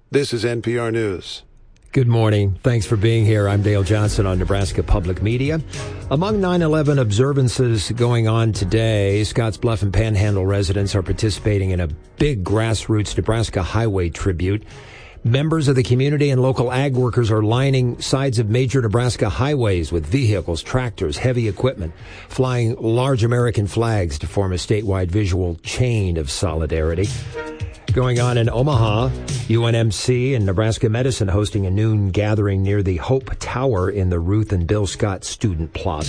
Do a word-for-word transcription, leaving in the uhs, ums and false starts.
This is N P R News. Good morning. Thanks for being here. I'm Dale Johnson on Nebraska Public Media. Among nine eleven observances going on today, Scotts Bluff and Panhandle residents are participating in a big grassroots Nebraska highway tribute. Members of the community and local ag workers are lining sides of major Nebraska highways with vehicles, tractors, heavy equipment, flying large American flags to form a statewide visual chain of solidarity. Going on in Omaha, U N M C and Nebraska Medicine hosting a noon gathering near the Hope Tower in the Ruth and Bill Scott Student Plaza.